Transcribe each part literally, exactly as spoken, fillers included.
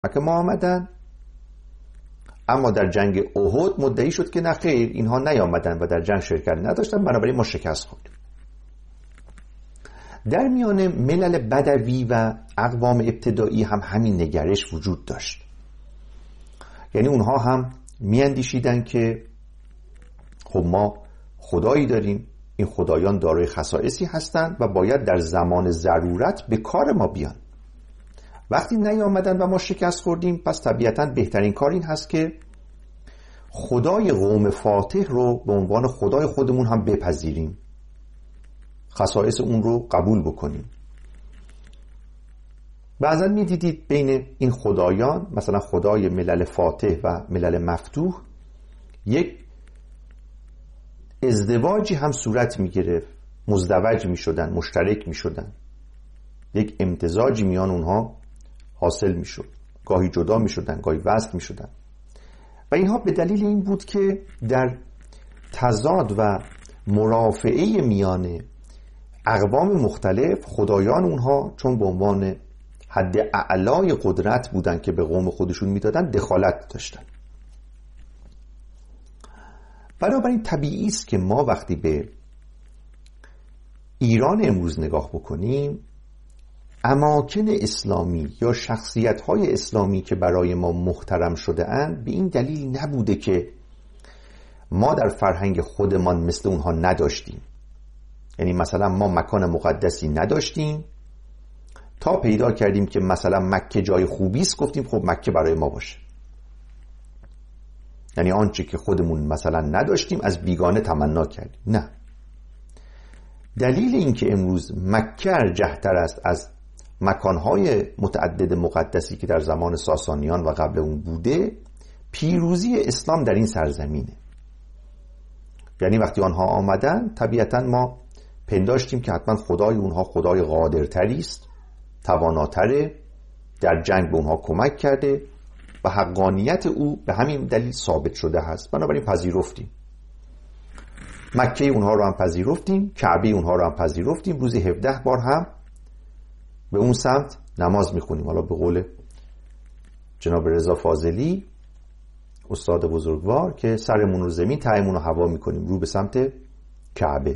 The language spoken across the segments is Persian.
مکه ما آمدن، اما در جنگ احد مدعی شد که نه خیر، اینها نیامدن و در جنگ شرکت نداشتن، بنابراین ما شکست خوردیم. در میان ملل بدوی و اقوام ابتدایی هم همین نگرش وجود داشت. یعنی اونها هم میاندیشیدن که خب ما خدایی داریم، این خدایان دارای خصائصی هستند و باید در زمان ضرورت به کار ما بیان. وقتی نیامدن و ما شکست خوردیم، پس طبیعتاً بهترین کار این هست که خدای قوم فاتح رو به عنوان خدای خودمون هم بپذیریم، خصائص اون رو قبول بکنیم. بعضا می دیدید بین این خدایان، مثلا خدای ملل فاتح و ملل مفتوح، یک ازدواجی هم صورت می گرفت، مزدوج می شدن، مشترک می شدن، یک امتزاجی میان اونها حاصل می شد، گاهی جدا می شدن، گاهی وصل می شدن. و اینها به دلیل این بود که در تضاد و مرافعه میان اقوام مختلف، خدایان اونها چون به عنوان حد اعلای قدرت بودن که به قوم خودشون میدادن، دخالت داشتن. بنابراین طبیعی است که ما وقتی به ایران امروز نگاه بکنیم، اماکن اسلامی یا شخصیت‌های اسلامی که برای ما محترم شده اند، به این دلیل نبوده که ما در فرهنگ خودمان مثل اونها نداشتیم. یعنی مثلا ما مکان مقدسی نداشتیم تا پیدا کردیم که مثلا مکه جای خوبی است، گفتیم خب مکه برای ما باشه. یعنی آنچه که خودمون مثلا نداشتیم از بیگانه تمنا کردیم. نه، دلیل این که امروز مکه ارجح‌تر است از مکانهای متعدد مقدسی که در زمان ساسانیان و قبل اون بوده، پیروزی اسلام در این سرزمینه. یعنی وقتی آنها آمدن، طبیعتا ما پنداشتیم که حتما خدای اونها خدای قادرتری است، تواناتره، در جنگ به اونها کمک کرده و حقانیت او به همین دلیل ثابت شده هست. بنابراین پذیرفتیم، مکه اونها رو هم پذیرفتیم، کعبه اونها رو هم پذیرفتیم، روزی هفده بار هم به اون سمت نماز میخونیم. حالا به قول جناب رضا فاضلی استاد بزرگوار که سرمون رو زمین، تهمون رو هوا میکنیم، رو به سمت کعبه.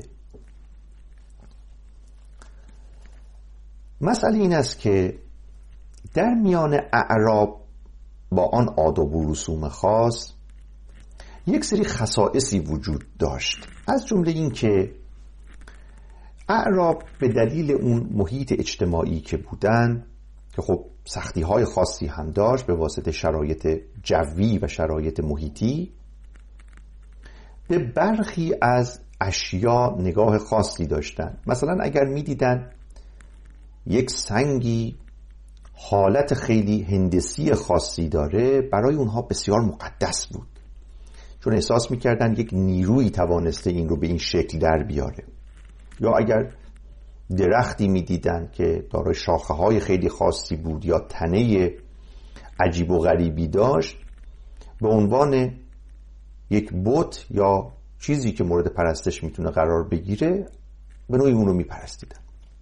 مسئله این است که در میان اعراب با آن آداب و رسوم خاص یک سری خصائصی وجود داشت. از جمله این که اعراب به دلیل اون محیط اجتماعی که بودن، که خب سختی های خاصی هم داشت به واسطه شرایط جوی و شرایط محیطی، به برخی از اشیا نگاه خاصی داشتن. مثلا اگر می دیدن یک سنگی حالت خیلی هندسی خاصی داره، برای اونها بسیار مقدس بود، چون احساس میکردن یک نیرویی توانسته این رو به این شکل در بیاره. یا اگر درختی میدیدن که دارای شاخه های خیلی خاصی بود یا تنه عجیب و غریبی داشت، به عنوان یک بت یا چیزی که مورد پرستش میتونه قرار بگیره، به نوعی اون رو میپرستیدن.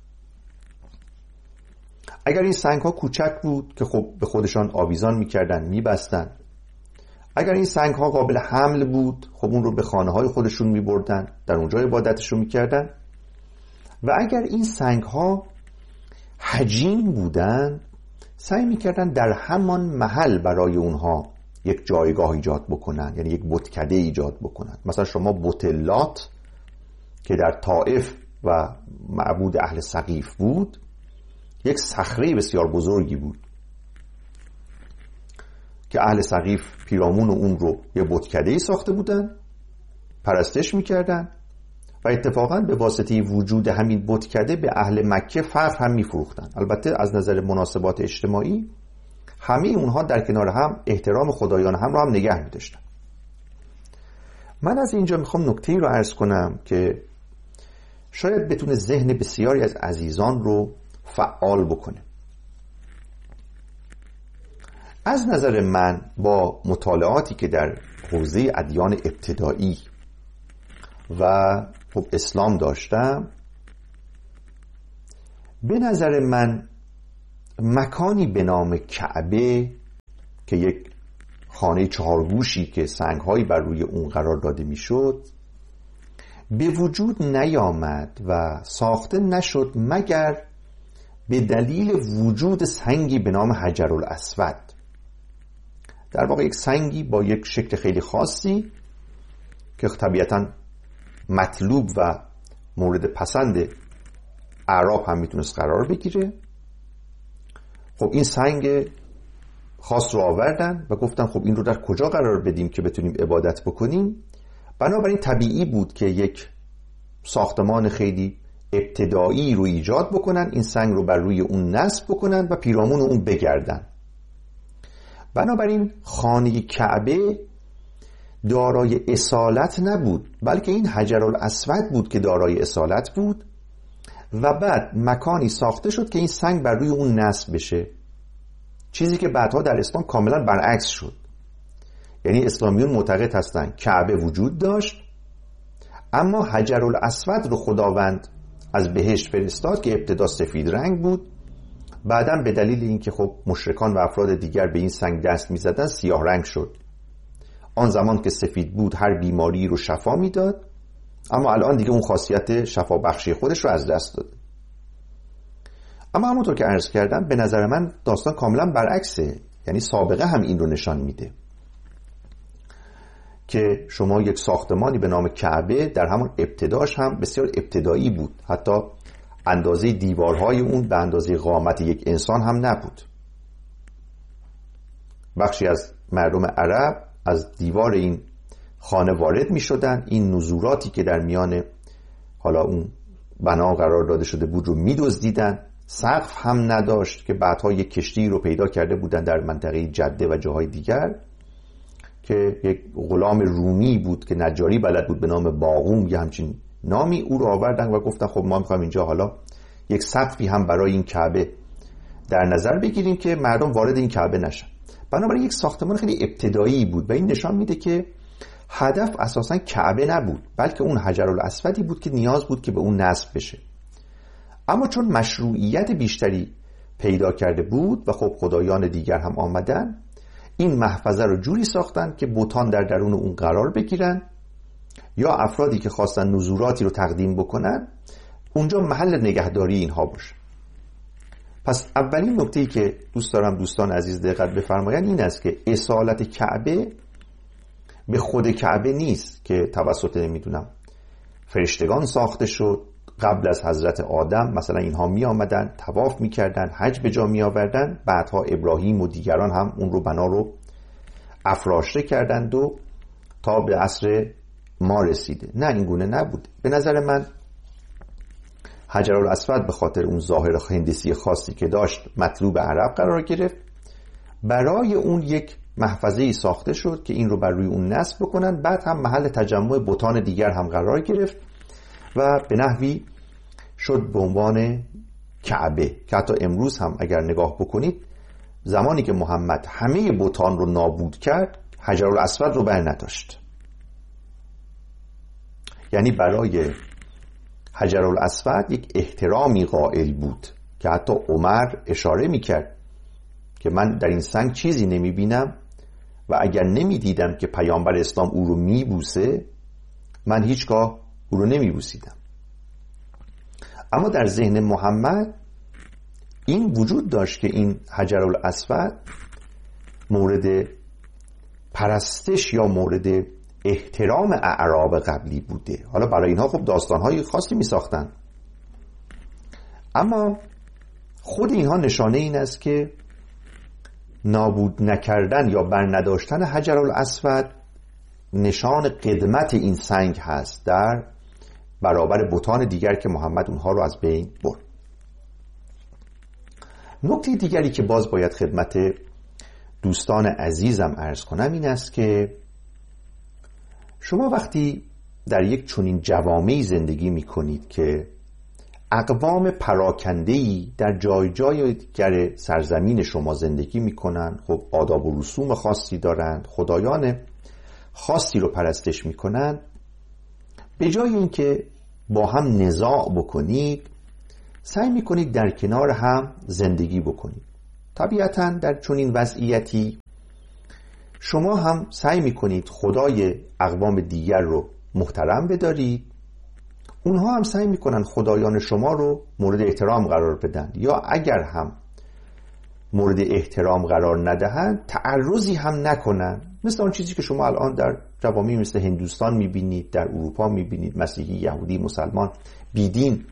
اگر این سنگ ها کوچک بود که خب به خودشان آویزان میکردن، میبستن. اگر این سنگ ها قابل حمل بود، خب اون رو به خانه های خودشون میبردن، در اونجا عبادتشون میکردن. و اگر این سنگ ها حجیم بودن، سعی میکردن در همان محل برای اونها یک جایگاه ایجاد بکنن، یعنی یک بتکده ایجاد بکنن. مثلا شما بت لات که در طائف و معبود اهل ثقیف بود، یک صخره بسیار بزرگی بود که اهل ثقیف پیرامون اون رو یه بتکده‌ای ساخته بودن، پرستش میکردن و اتفاقا به واسطه وجود همین بتکده به اهل مکه فخر هم میفروختن. البته از نظر مناسبات اجتماعی همه اونها در کنار هم احترام خدایان هم رو هم نگه می‌داشتن. من از اینجا میخوام نکته‌ای رو عرض کنم که شاید بتونه ذهن بسیاری از عزیزان رو فعال بکنه. از نظر من با مطالعاتی که در حوزه ادیان ابتدایی و خب اسلام داشتم، به نظر من مکانی به نام کعبه که یک خانه چهارگوشی که سنگ‌هایی بر روی اون قرار داده میشد به وجود نیامد و ساخته نشد مگر به دلیل وجود سنگی به نام حجرالاسود. در واقع یک سنگی با یک شکل خیلی خاصی که طبیعتاً مطلوب و مورد پسند اعراب هم میتونست قرار بگیره. خب این سنگ خاص رو آوردن و گفتن خب این رو در کجا قرار بدیم که بتونیم عبادت بکنیم. بنابراین طبیعی بود که یک ساختمان خیلی ابتدایی رو ایجاد بکنن، این سنگ رو بر روی اون نصب بکنن و پیرامون اون بگردن. بنابراین خانه کعبه دارای اصالت نبود، بلکه این حجرالاسود بود که دارای اصالت بود و بعد مکانی ساخته شد که این سنگ بر روی اون نصب بشه، چیزی که بعدها در اسلام کاملا برعکس شد. یعنی اسلامیون معتقد هستند کعبه وجود داشت، اما حجرالاسود رو خداوند از بهشت فرستاد که ابتدا سفید رنگ بود، بعداً به دلیل اینکه خب مشرکان و افراد دیگر به این سنگ دست می‌زدن سیاه رنگ شد. آن زمان که سفید بود هر بیماری رو شفا میداد، اما الان دیگه اون خاصیت شفا بخشی خودش رو از دست داد. اما همونطور که عرض کردم به نظر من داستان کاملا برعکسه. یعنی سابقه هم این رو نشان میده که شما یک ساختمانی به نام کعبه در همون ابتداش هم بسیار ابتدایی بود، حتی اندازه دیوارهای اون به اندازه قامت یک انسان هم نبود. بخشی از مردم عرب از دیوار این خانه وارد می شدن، این نزوراتی که در میان حالا اون بنا قرار داده شده بود رو می دزدیدن. سقف هم نداشت که بعدها یک کشتی رو پیدا کرده بودن در منطقه جده و جاهای دیگر که یک غلام رومی بود که نجاری بلد بود به نام باقوم یا همچین نامی، او رو آوردن و گفتن خب ما میخوایم اینجا حالا یک سقفی هم برای این کعبه در نظر بگیریم که مردم وارد این کعبه نشن. بنابراین یک ساختمان خیلی ابتدایی بود و این نشان میده که هدف اساساً کعبه نبود، بلکه اون حجرالاسودی بود که نیاز بود که به اون نصب بشه. اما چون مشروعیت بیشتری پیدا کرده بود و خب خدایان دیگر هم آمدن، این محفظه رو جوری ساختن که بتان در درون اون قرار بگیرن یا افرادی که خواستن نذوراتی رو تقدیم بکنن اونجا محل نگهداری اینها باشه. پس اولین نکته‌ای که دوست دارم دوستان عزیز دقت بفرمایند این است که اصالت کعبه به خود کعبه نیست که توسط نمیدونم فرشتگان ساخته شد. قبل از حضرت آدم مثلا اینها می آمدن طواف می کردن، حج به جا می آوردن، بعدها ابراهیم و دیگران هم اون رو بنا رو افراشته کردند و تا به عصر ما رسیده. نه، این گونه نبود. به نظر من حجرالاسود به خاطر اون ظاهر هندسی خاصی که داشت مطلوب عرب قرار گرفت. برای اون یک محفظه‌ای ساخته شد که این رو بر روی اون نصب بکنن، بعد هم محل تجمع بتان دیگر هم قرار گرفت و به نحوی شد به عنوان کعبه که حتی امروز هم اگر نگاه بکنید زمانی که محمد همه بتان رو نابود کرد حجرالاسود رو بر نداشت. یعنی برای حجرالاسود یک احترامی قائل بود که حتی عمر اشاره میکرد که من در این سنگ چیزی نمیبینم و اگر نمیدیدم که پیامبر اسلام او رو میبوسه من هیچگاه او رو نمیبوسیدم. اما در ذهن محمد این وجود داشت که این حجرالاسود مورد پرستش یا مورد احترام اعراب قبلی بوده. حالا برای اینها خب داستانهای خاصی می ساختن، اما خود اینها نشانه این است که نابود نکردن یا برنداشتن حجرالاسود نشان قدمت این سنگ هست در برابر بتان دیگر که محمد اونها رو از بین برد. نکته دیگری که باز باید خدمت دوستان عزیزم عرض کنم این است که شما وقتی در یک چنین جوامعی زندگی می کنید که اقوام پراکنده‌ای در جای جای دیگر سرزمین شما زندگی می کنند، خب آداب و رسوم خاصی دارند، خدایان خاصی رو پرستش می کنند، به جای اینکه با هم نزاع بکنید سعی می کنید در کنار هم زندگی بکنید. طبیعتاً در چنین وضعیتی شما هم سعی میکنید خدای اقوام دیگر رو محترم بدارید، اونها هم سعی میکنن خدایان شما رو مورد احترام قرار بدن، یا اگر هم مورد احترام قرار ندهند تعرضی هم نکنن، مثل آن چیزی که شما الان در جوامع مثل هندوستان میبینید، در اروپا میبینید، مسیحی، یهودی، مسلمان، بیدین،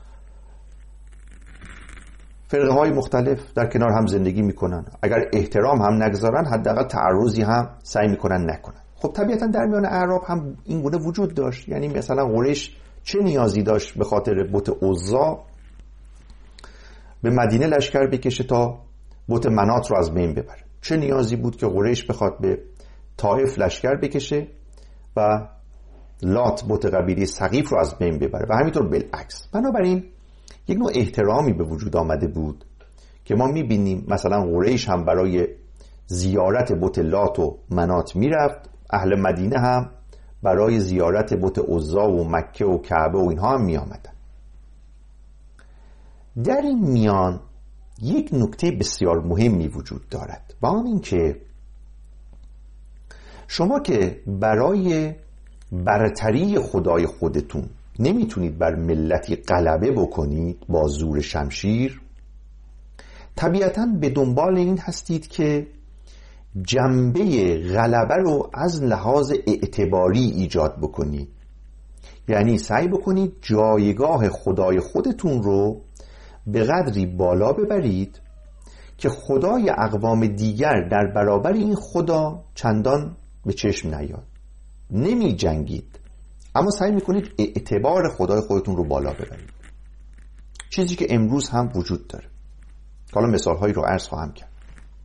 فرقه های مختلف در کنار هم زندگی میکنن. اگر احترام هم نگذارن حداقل تعرضی هم سعی میکنن نکنن. خب طبیعتا در میان اعراب هم این گونه وجود داشت. یعنی مثلا قریش چه نیازی داشت به خاطر بت عزا به مدینه لشکر بکشه تا بت منات رو از بین ببره؟ چه نیازی بود که قریش بخواد به طائف لشکر بکشه و لات بت قبیله ثقیف رو از بین ببره و همینطور بالعکس؟ بنابراین یک نوع احترامی به وجود آمده بود که ما میبینیم مثلا قریش هم برای زیارت بت لات و منات میرفت، اهل مدینه هم برای زیارت بت عزا و مکه و کعبه و اینها هم میآمدن. در این میان یک نکته بسیار مهمی وجود دارد و آن این که شما که برای برتری خدای خودتون نمیتونید بر ملتی غلبه بکنید با زور شمشیر، طبیعتاً به دنبال این هستید که جنبه غلبه رو از لحاظ اعتباری ایجاد بکنید. یعنی سعی بکنید جایگاه خدای خودتون رو به قدری بالا ببرید که خدای اقوام دیگر در برابر این خدا چندان به چشم نیاد. نمی جنگید، اما سعی میکنید اعتبار خدای خودتون رو بالا ببرید، چیزی که امروز هم وجود داره. حالا مثالهایی رو عرض خواهم کرد.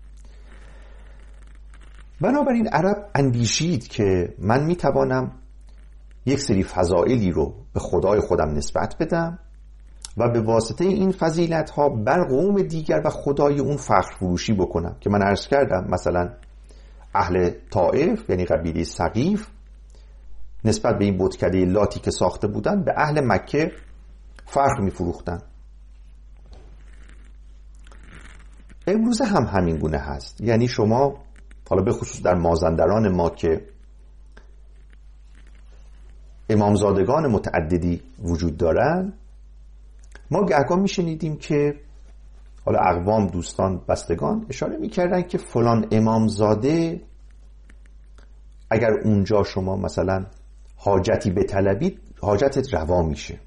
بنابراین عرب اندیشید که من میتوانم یک سری فضائلی رو به خدای خودم نسبت بدم و به واسطه این فضیلت ها بر قوم دیگر و خدای اون فخر فروشی بکنم، که من عرض کردم مثلا اهل طائف یعنی قبیله ثقیف نسبت به این بتکده لاتی که ساخته بودن به اهل مکه فخر میفروختن. امروز هم همین گونه هست. یعنی شما حالا به خصوص در مازندران ما که امامزادگان متعددی وجود دارن، ما گهگاه میشنیدیم که حالا اقوام، دوستان، بستگان اشاره میکردن که فلان امامزاده اگر اونجا شما مثلا حاجتی بطلبید حاجتت روا میشه،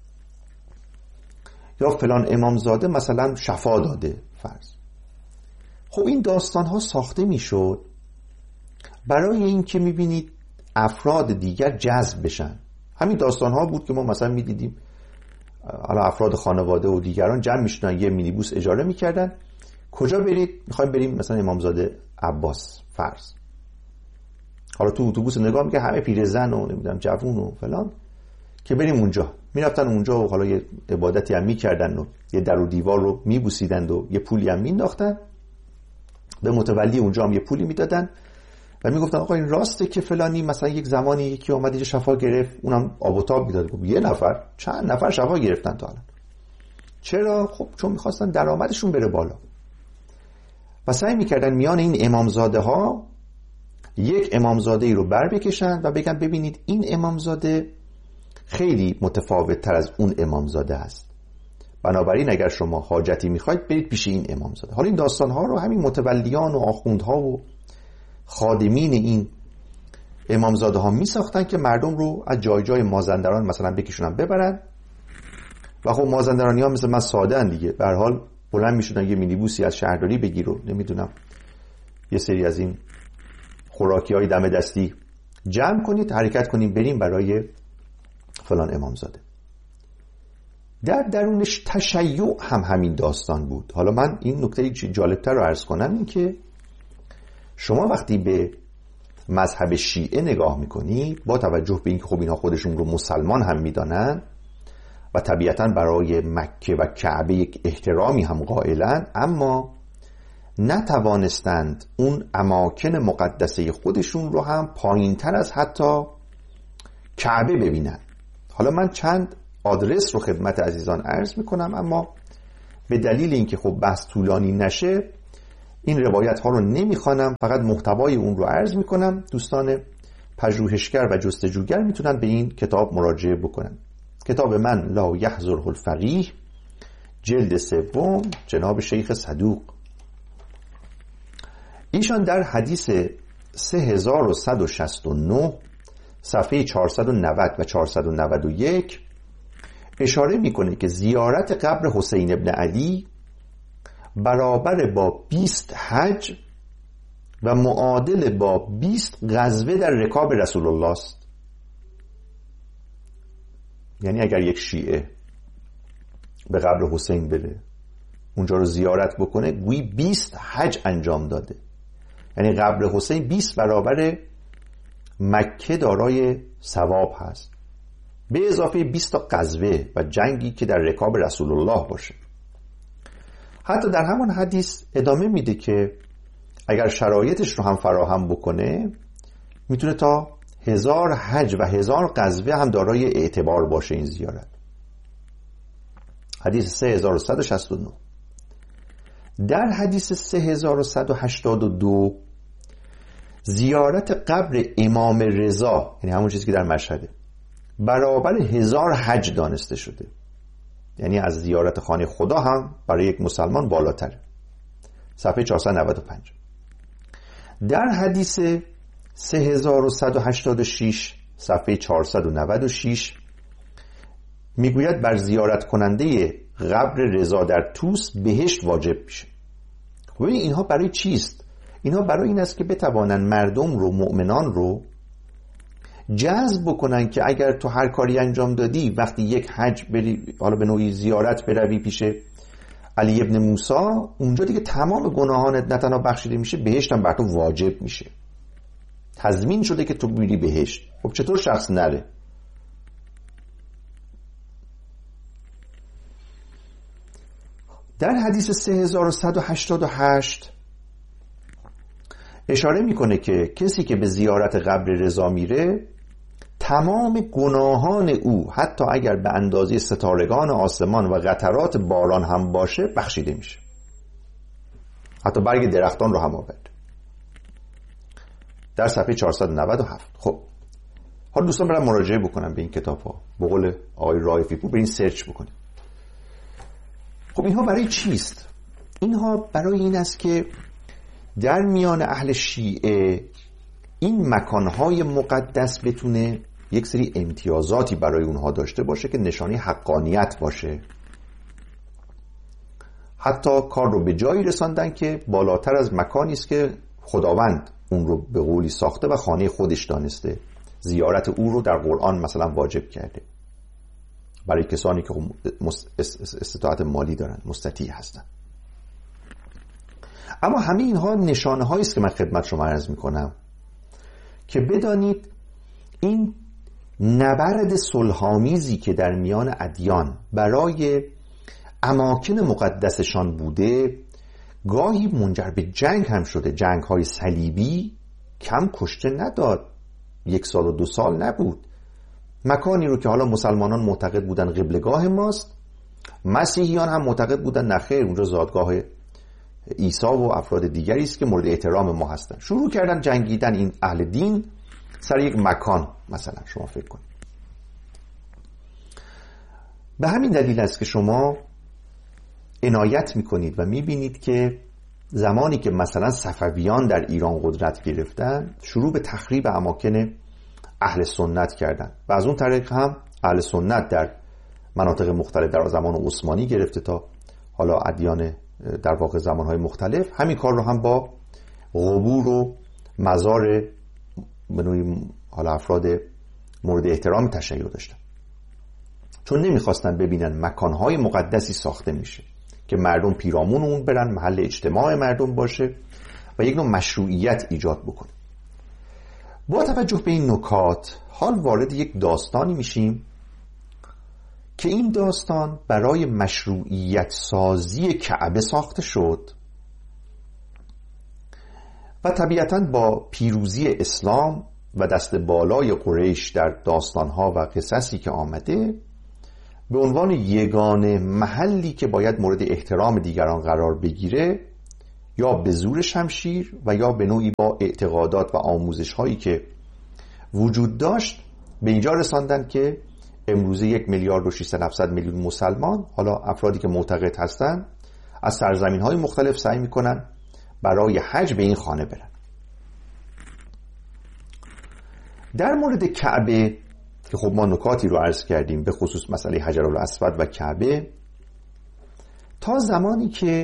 یا فلان امامزاده مثلا شفا داده فرض. خب این داستان ها ساخته میشد برای این که میبینید افراد دیگر جذب بشن. همین داستان ها بود که ما مثلا میدیدیم حالا افراد خانواده و دیگران جمع میشدن، یه مینیبوس اجاره میکردن، کجا برید؟ میخوایم بریم مثلا امامزاده عباس فرض. حالا تو اتوبوس نگاه میگه همه پیرزن و نمیدونم جوون و فلان، که بریم اونجا. میرفتن اونجا و حالا یه عبادتی هم میکردن و یه در و دیوار رو میبوسیدند و یه پولی هم مینداختن، به متولی اونجا هم یه پولی میدادن و میگفتن آقا این راسته که فلانی مثلا یک زمانی یکی اومد اینجا شفا گرفت، اونم آب و تاب میداد. یه نفر چند نفر شفا گرفتن تا الان. چرا؟ خب چون میخواستن درآمدشون بره بالا و سعی میکردن میان این امامزاده ها یک امامزاده ای رو بر بکشن و بگن ببینید این امامزاده خیلی متفاوت تر از اون امامزاده است، بنابراین اگر شما حاجتی میخواید برید پیش این امامزاده. حالا این داستان ها رو همین متولیان و آخوندها و خادمین این امامزاده ها می ساختن که مردم رو از جای جای مازندران مثلا بکشونن ببرن و خب مازندرانی ها مثل من ساده ان دیگه، به هر حال بلند می شدن یه مینیبوسی از شهرداری بگیر و نمیدونم یه سری از این خوراکی های دم دستی جمع کنید، حرکت کنید بریم برای فلان امامزاده. در درونش تشیع هم همین داستان بود. حالا من این نکته جالبتر رو عرض کنم، این که شما وقتی به مذهب شیعه نگاه میکنی با توجه به اینکه خب اینها خودشون رو مسلمان هم میدانن و طبیعتا برای مکه و کعبه یک احترامی هم قائلن، اما نتوانستند اون اماکن مقدسه خودشون رو هم پایین تر از حتی کعبه ببینن. حالا من چند آدرس رو خدمت عزیزان عرض میکنم، اما به دلیل اینکه خب بحث طولانی نشه این روایت ها رو نمیخوانم، فقط محتوای اون رو عرض میکنم. دوستان پژوهشگر و جستجوگر میتونن به این کتاب مراجعه بکنن. کتاب من لا یحضره الفقیه، جلد سوم، جناب شیخ صدوق. ایشان در حدیث سه هزار و صد و شصت و نه صفحه چهارصد و نود و چهارصد و نود و یک اشاره میکنه که زیارت قبر حسین ابن علی برابر با بیست حج و معادل با بیست غزوه در رکاب رسول الله است. یعنی اگر یک شیعه به قبر حسین بره، اونجا رو زیارت بکنه، گویی بیست حج انجام داده. یعنی قبر حسین بیست برابر مکه دارای ثواب هست، به اضافه بیست تا غزوه و جنگی که در رکاب رسول الله باشه. حتی در همون حدیث ادامه میده که اگر شرایطش رو هم فراهم بکنه، میتونه تا هزار حج و هزار غزوه هم دارای اعتبار باشه این زیارت. حدیث سه هزار و صد و شصت و نه. در حدیث سه هزار و صد و هشتاد و دو زیارت قبر امام رضا، یعنی همون چیزی که در مشهده، برابر هزار حج دانسته شده. یعنی از زیارت خانه خدا هم برای یک مسلمان بالاتره. صفحه چهارصد و نود و پنج. در حدیث سه هزار و صد و هشتاد و شش صفحه چهارصد و نود و شش میگوید بر زیارت کننده قبر رضا در طوس بهشت واجب میشه. خب اینها برای چیست؟ اینها برای این است که بتوانن مردم رو، مؤمنان رو جذب بکنن که اگر تو هر کاری انجام دادی، وقتی یک حج بری، حالا به نوعی زیارت بروی پیش علی ابن موسی، اونجا دیگه تمام گناهانت نه تنها بخشیده میشه، بهشت هم بر تو واجب میشه، تضمین شده که تو میری بهشت. خب چطور شخص نره؟ در حدیث سه هزار و صد و هشتاد و هشت اشاره میکنه که کسی که به زیارت قبر رضا میره، تمام گناهان او حتی اگر به اندازه ستارگان آسمان و قطرات باران هم باشه بخشیده میشه. حتی برگ درختان رو هم آورد. در صفحه چهارصد و نود و هفت. خب حالا دوستان برای مراجعه بکنم به این کتاب ها، به قول آقای رائفی پور برین سرچ بکنید. خب اینها برای چیست؟ اینها برای این است که در میان اهل شیعه این مکانهای مقدس بتونه یک سری امتیازاتی برای اونها داشته باشه که نشانی حقانیت باشه. حتی کار رو به جایی رساندن که بالاتر از مکانی است که خداوند اون رو به قولی ساخته و خانه خودش دانسته، زیارت او رو در قرآن مثلا واجب کرده برای کسانی که استطاعت مالی دارن، مستطیع هستن. اما همه اینها نشانه هایی است که من خدمت شما عرض میکنم که بدانید این نبرد صلح‌آمیزی که در میان ادیان برای اماکن مقدسشان بوده، گاهی منجر به جنگ هم شده. جنگ های صلیبی کم کشته نداد، یک سال و دو سال نبود. مکانی رو که حالا مسلمانان معتقد بودن قبلگاه ماست، مسیحیان هم معتقد بودن نخیر اونجا زادگاه عیسی و افراد دیگری است که مورد احترام ما هستن، شروع کردن جنگیدن این اهل دین سر یک مکان. مثلا شما فکر کنید. به همین دلیل است که شما عنایت میکنید و میبینید که زمانی که مثلا صفویان در ایران قدرت گرفتن، شروع به تخریب اماکن اهل سنت کردن و از اون طریق هم اهل سنت در مناطق مختلف در زمان عثمانی گرفته تا حالا ادیان در واقع زمانهای مختلف، همین کار رو هم با قبور و مزار به نوعی حالا افراد مورد احترام تشیع داشتن، چون نمیخواستن ببینن مکانهای مقدسی ساخته میشه که مردم پیرامون اون برن، محل اجتماع مردم باشه و یک نوع مشروعیت ایجاد بکنه. با توجه به این نکات حال وارد یک داستانی میشیم که این داستان برای مشروعیت سازی کعبه ساخته شد و طبیعتاً با پیروزی اسلام و دست بالای قریش در داستانها و قصصی که آمده، به عنوان یگانه محلی که باید مورد احترام دیگران قرار بگیره یا به زور شمشیر و یا به نوعی با اعتقادات و آموزش هایی که وجود داشت به اینجا رساندن که امروزه یک میلیارد و ششصد هفتصد میلیون مسلمان، حالا افرادی که معتقد هستن، از سرزمین های مختلف سعی میکنن برای حج به این خانه برن. در مورد کعبه که خب ما نکاتی رو عرض کردیم به خصوص مسئله حجرالاسود و کعبه، تا زمانی که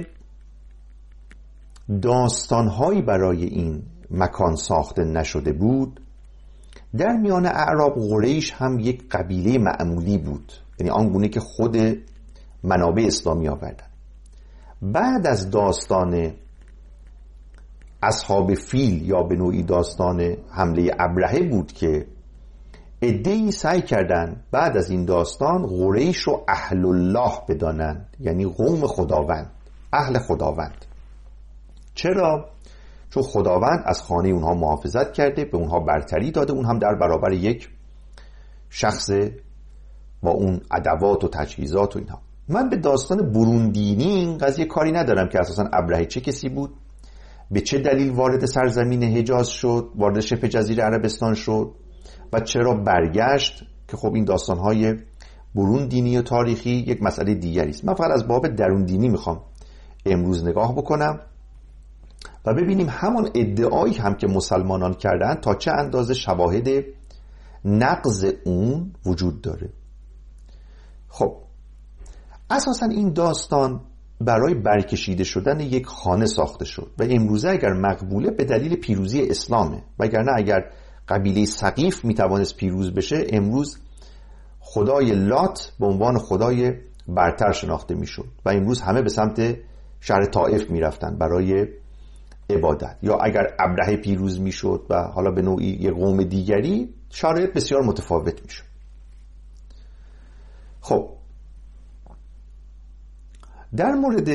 داستانهایی برای این مکان ساخته نشده بود، در میان اعراب قریش هم یک قبیله معمولی بود، یعنی آنگونه که خود منابع اسلامی آوردن. بعد از داستان اصحاب فیل یا به نوعی داستان حمله ابرهه بود که عده‌ای سعی کردن بعد از این داستان قریش رو اهل الله بدانند، یعنی قوم خداوند، اهل خداوند. چرا؟ چون خداوند از خانه اونها محافظت کرده، به اونها برتری داده، اون هم در برابر یک شخص با اون ادوات و تجهیزات و اینها. من به داستان بروندینی این قضیه کاری ندارم که اساساً ابرهه چه کسی بود، به چه دلیل وارد سرزمین حجاز شد، وارد شبه جزیره عربستان شد و چرا برگشت، که خب این داستان‌های برون دینی و تاریخی یک مسئله دیگری است. من فقط از باب درون دینی میخوام امروز نگاه بکنم و ببینیم همان ادعایی هم که مسلمانان کردن تا چه اندازه شواهد نقض اون وجود داره. خب اساساً این داستان برای برکشیده شدن یک خانه ساخته شد و امروزه اگر مقبوله به دلیل پیروزی اسلامه، وگرنه اگر قبیله ثقیف میتوانست پیروز بشه، امروز خدای لات به عنوان خدای برتر شناخته میشد و امروز همه به سمت شهر طائف میرفتن برای عبادت. یا اگر ابرهه پیروز میشد و حالا به نوعی یک قوم دیگری، شرایط بسیار متفاوت میشد. خب در مورد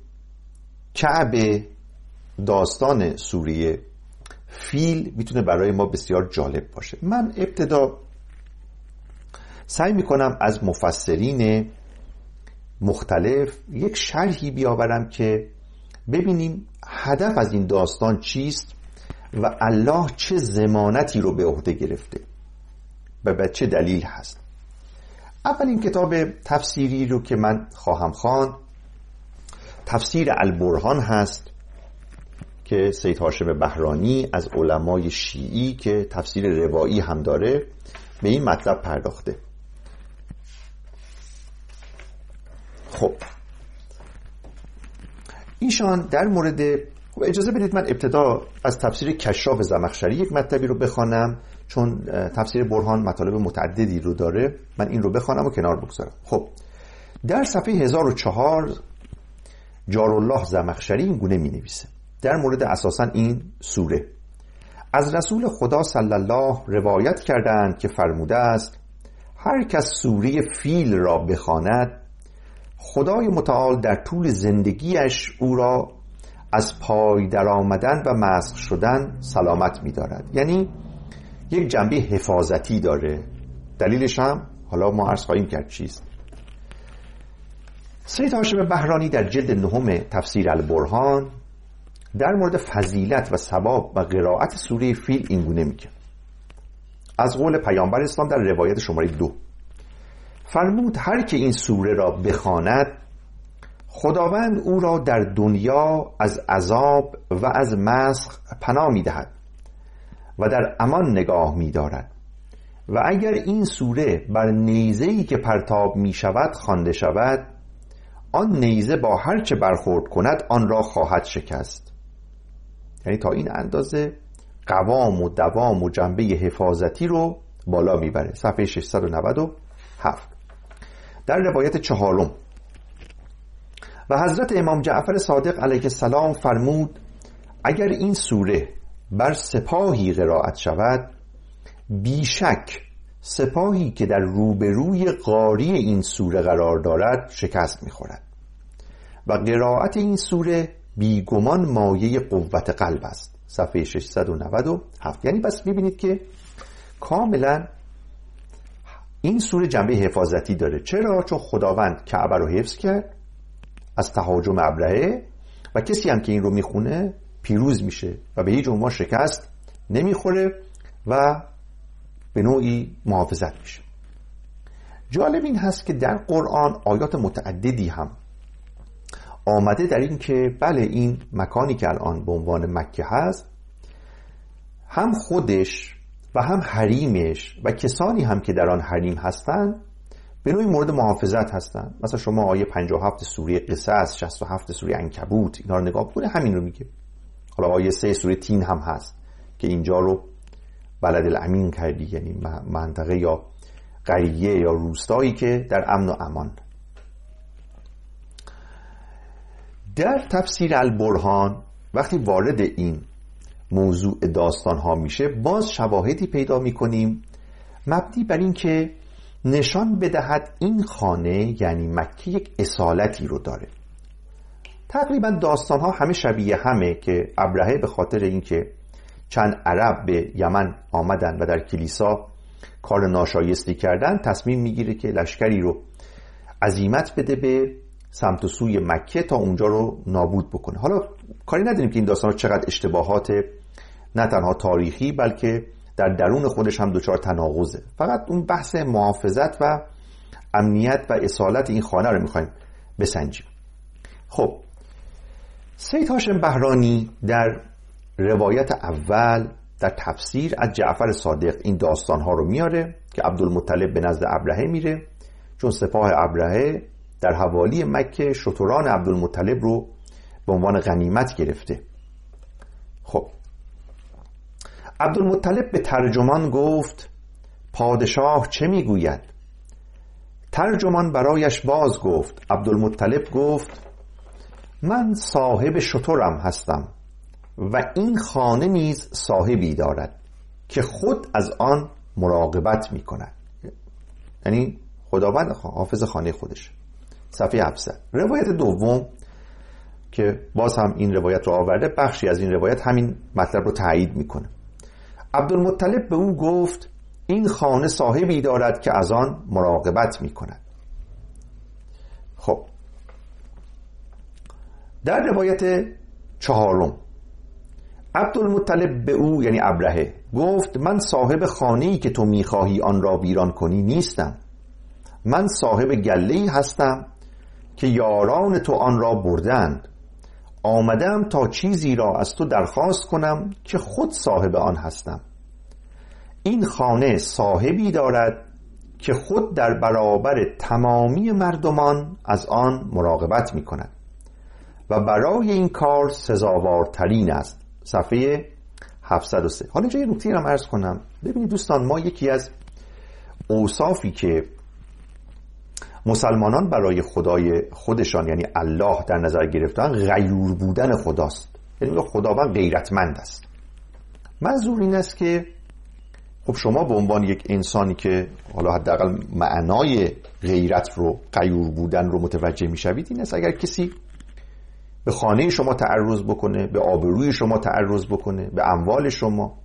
کعبه داستان سوره فیل میتونه برای ما بسیار جالب باشه. من ابتدا سعی میکنم از مفسرین مختلف یک شرحی بیاورم که ببینیم هدف از این داستان چیست و الله چه ضمانتی رو به عهده گرفته و به چه دلیل هست. اولین کتاب تفسیری رو که من خواهم خواند تفسیر البرهان هست که سید هاشم بهرانی از علمای شیعی که تفسیر روایی هم داره به این مطلب پرداخته. خب ایشان در مورد، اجازه بدید من ابتدا از تفسیر کشاف زمخشری یک مطلبی رو بخوانم، چون تفسیر برهان مطالب متعددی رو داره، من این رو بخوانم و کنار بگذارم. خب در صفحه هزار و چهار جارالله زمخشری این گونه می نویسه در مورد اساساً این سوره: از رسول خدا صلی الله روایت کردند که فرموده است هر کس سوره فیل را بخواند خدای متعال در طول زندگیش او را از پای در آمدن و مسخ شدن سلامت می دارد. یعنی یک جنبه حفاظتی داره. دلیلش هم حالا ما عرض خواهیم کرد چیست. سید هاشم بهرانی در جلد نهم تفسیر البرهان در مورد فضیلت و ثواب و قرائت سوره فیل این گونه میگه: از قول پیامبر اسلام در روایت شماره دو فرمود هر که این سوره را بخواند خداوند او را در دنیا از عذاب و از مسخ پناه میدهد و در امان نگاه میدارد و اگر این سوره بر نیزه‌ای که پرتاب میشود خوانده شود آن نیزه با هر چه برخورد کند آن را خواهد شکست. یعنی تا این اندازه قوام و دوام و جنبه حفاظتی رو بالا میبره. صفحه ششصد و نود و هفت. در روایت چهارم و حضرت امام جعفر صادق علیه السلام فرمود اگر این سوره بر سپاهی قرائت شود بیشک سپاهی که در روبروی قاری این سوره قرار دارد شکست میخورد و قرائت این سوره بیگمان مایه قوت قلب است. صفحه ششصد و نود و هفت. یعنی بس ببینید که کاملا این سوره جنبه حفاظتی داره. چرا؟ چون خداوند کعبه رو حفظ کرد از تهاجم ابرهه و کسی هم که این رو میخونه پیروز میشه و به هیچ عنوان شکست نمیخوره و به نوعی محافظت میشه. جالب این هست که در قرآن آیات متعددی هم آمده در این که بله این مکانی که الان به عنوان مکه هست هم خودش و هم حریمش و کسانی هم که در آن حریم هستند به نوعی مورد محافظت هستند. مثلا شما آیه پنجاه و هفت سوره قصص، شصت و هفت سوره عنکبوت اینا رو نگاه بکنید همین رو میگه. حالا آیه سه سوره تین هم هست که اینجا رو بلد الامین کردی، یعنی منطقه یا قریه یا روستایی که در امن و امان. در تفسیر البرهان وقتی وارد این موضوع داستان ها میشه باز شواهدی پیدا میکنیم مبنی بر این که نشان بدهد این خانه یعنی مکه یک اصالتی رو داره. تقریبا داستان ها همه شبیه همه که ابرهه به خاطر اینکه چند عرب به یمن آمدن و در کلیسا کار ناشایستی کردن تصمیم میگیره که لشکری رو عزیمت بده به سمت و سوی مکه تا اونجا رو نابود بکنه. حالا کاری نداریم که این داستان ها چقدر اشتباهات نه تنها تاریخی بلکه در درون خودش هم دچار تناقضه. فقط اون بحث محافظت و امنیت و اصالت این خانه رو میخوایم بسنجیم. خب سید هاشم بهرانی در روایت اول در تفسیر از جعفر صادق این داستان ها رو میاره که عبدالمطلب به نزد ابرهه میره چون سپاه ابرهه در حوالی مکه شتران عبدالمطلب رو به عنوان غنیمت گرفته. خب عبدالمطلب به ترجمان گفت پادشاه چه میگوید؟ ترجمان برایش باز گفت. عبدالمطلب گفت من صاحب شترم هستم و این خانه نیز صاحبی دارد که خود از آن مراقبت می کند. یعنی خداوند حافظ خانه خودش. صفحه هفتصد. روایت دوم که باز هم این روایت رو آورده بخشی از این روایت همین مطلب رو تایید میکنه. عبدالمطلب به او گفت این خانه صاحبی دارد که از آن مراقبت میکند. خب در روایت چهارم عبدالمطلب به او یعنی ابرهه گفت من صاحب خانه‌ای که تو میخواهی آن را ویران کنی نیستم. من صاحب گله‌ای هستم که یاران تو آن را بردند. آمدم تا چیزی را از تو درخواست کنم که خود صاحب آن هستم. این خانه صاحبی دارد که خود در برابر تمامی مردمان از آن مراقبت می کند و برای این کار سزاوارترین است. صفحه هفتصد و سه. حالا اینجا یه نکته را عرض کنم. ببینید دوستان، ما یکی از اوصافی که مسلمانان برای خدای خودشان یعنی الله در نظر گرفتن غیور بودن خداست. یعنی خداوند غیرتمند است. منظور این است که خب شما به عنوان یک انسانی که حالا حداقل معنای غیرت رو غیور بودن رو متوجه میشوید این است اگر کسی به خانه شما تعرض بکنه، به آبروی شما تعرض بکنه، به اموال شما،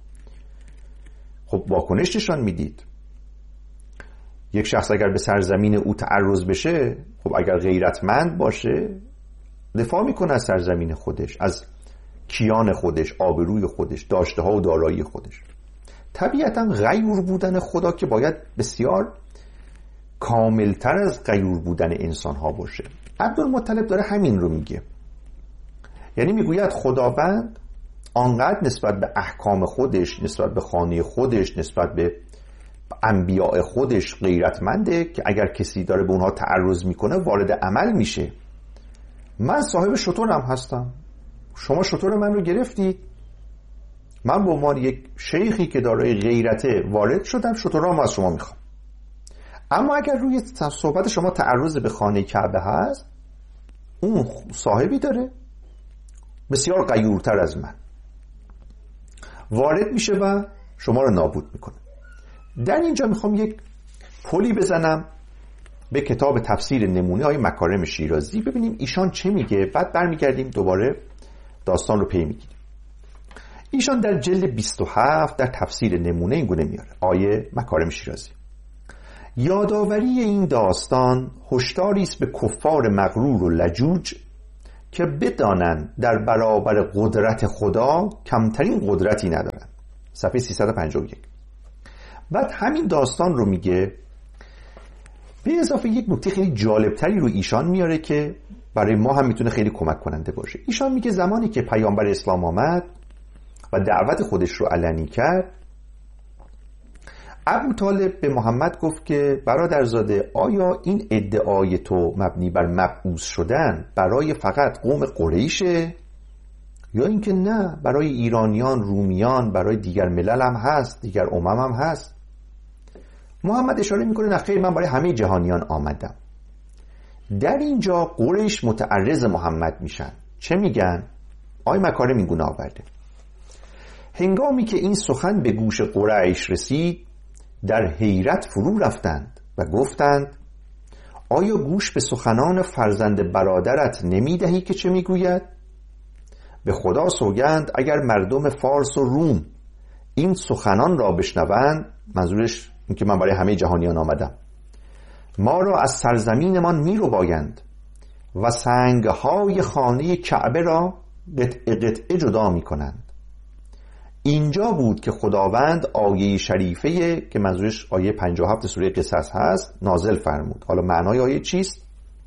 خب واکنش نشان میدید. یک شخص اگر به سرزمین او تعرض بشه، خب اگر غیرتمند باشه دفاع میکنه از سرزمین خودش، از کیان خودش، آبروی خودش، داشته ها و دارایی خودش. طبیعتا غیور بودن خدا که باید بسیار کاملتر از غیور بودن انسان ها باشه. عبدالمطلب داره همین رو میگه. یعنی میگوید خداوند آنقدر نسبت به احکام خودش، نسبت به خانه خودش، نسبت به انبیاء خودش غیرتمنده که اگر کسی داره به اونها تعرض میکنه وارد عمل میشه. من صاحب شترم هستم، شما شتر من رو گرفتید، من به عنوان یک شیخی که دارای غیرته وارد شدم، شترام از شما میخوام. اما اگر روی صحبت شما تعرض به خانه کعبه هست، اون صاحبی داره بسیار غیورتر از من، وارد میشه و شما رو نابود میکنه. در اینجا میخوام یک پلی بزنم به کتاب تفسیر نمونه های مکارم شیرازی، ببینیم ایشان چه میگه، بعد برمیگردیم دوباره داستان رو پی میگیریم. ایشان در جلد بیست و هفت در تفسیر نمونه این گونه میاره آیه مکارم شیرازی: یادآوری این داستان هشداری است به کفار مغرور و لجوج که بدانند در برابر قدرت خدا کمترین قدرتی ندارند. صفحه سیصد و پنجاه و یک. بعد همین داستان رو میگه، به اضافه یک نکته خیلی جالبتری رو ایشان میاره که برای ما هم میتونه خیلی کمک کننده باشه. ایشان میگه زمانی که پیامبر اسلام آمد و دعوت خودش رو علنی کرد، ابو طالب به محمد گفت که برادرزاده، آیا این ادعای تو مبنی بر مبعوث شدن برای فقط قوم قریشه یا اینکه نه برای ایرانیان، رومیان، برای دیگر ملل هم هست، دیگر امم هم هست؟ محمد اشاره میکنه نه خیر، من برای همه جهانیان آمدم. در اینجا قریش متعرض محمد میشن. چه میگن؟ آی مکارم این گونه آورده: هنگامی که این سخن به گوش قریش رسید، در حیرت فرو رفتند و گفتند آیا گوش به سخنان فرزند برادرت نمیدهی که چه میگوید؟ به خدا سوگند اگر مردم فارس و روم این سخنان را بشنوند، منظورش این که من برای همه جهانیان آمدم، ما را از سرزمینمان میربایند و سنگهای خانه کعبه را قطعه قطعه جدا میکنند. اینجا بود که خداوند آیه شریفه که منظورش آیه پنجاه و هفت سوره قصص هست نازل فرمود. حالا معنای آیه چیست؟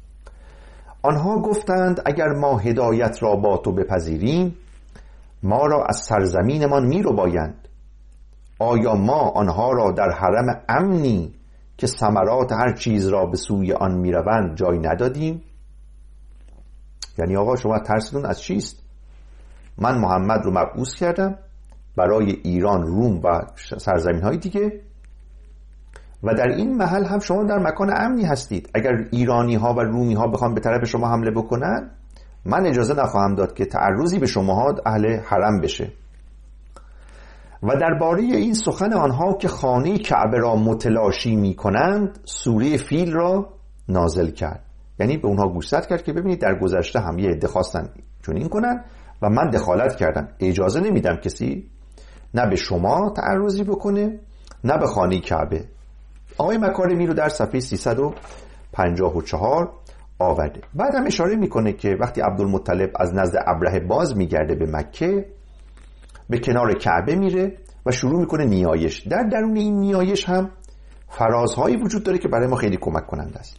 آنها گفتند اگر ما هدایت را با تو بپذیریم، ما را از سرزمینمان میربایند. آیا ما آنها را در حرم امنی که ثمرات هر چیز را به سوی آن میروند جای ندادیم؟ یعنی آقا شما ترستون از چیست؟ من محمد رو مبعوث کردم برای ایران، روم و سرزمین های دیگه و در این محل هم شما در مکان امنی هستید. اگر ایرانی ها و رومی ها بخوان به طرف شما حمله بکنن، من اجازه نخواهم داد که تعرضی به شما اهل حرم بشه. و درباره این سخن آنها که خانه کعبه را متلاشی می کنند، سوره فیل را نازل کرد. یعنی به اونها گوشزد کرد که ببینید در گذشته هم یه عده خواستن چنین کنن و من دخالت کردم، اجازه نمیدم کسی نه به شما تعرضی بکنه نه به خانه کعبه. آقای مکارمی رو در صفحه سیصد و پنجاه و چهار آورده. بعد هم اشاره میکنه که وقتی عبدالمطلب از نزد ابرهه باز میگرده به مکه، به کنار کعبه میره و شروع میکنه نیایش. در درون این نیایش هم فرازهایی وجود داره که برای ما خیلی کمک کننده است.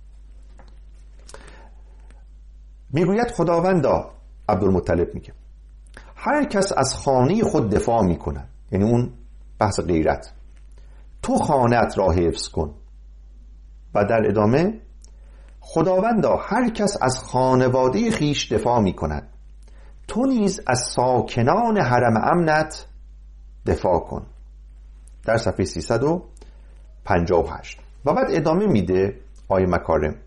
میگوید خداوندا، عبدالمطلب میگه، هر کس از خانه خود دفاع میکنه، یعنی اون بحث غیرت، تو خانه‌ات را حفظ کن. و در ادامه خداوندا، هر کس از خانواده خیش دفاع میکند، تو نیز از ساکنان حرم امنت دفاع کن. در صفحه سیصد و پنجاه و هشت. و بعد ادامه میده آیه مکارم